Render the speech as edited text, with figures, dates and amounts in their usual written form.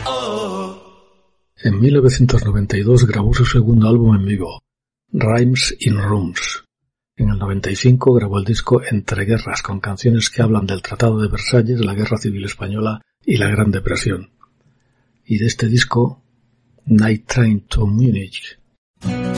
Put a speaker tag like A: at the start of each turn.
A: En 1992 grabó su segundo álbum en vivo, Rhymes in Rooms. En el 95 grabó el disco Entre Guerras, con canciones que hablan del Tratado de Versalles, la Guerra Civil Española y la Gran Depresión. Y de este disco, Night Train to Munich.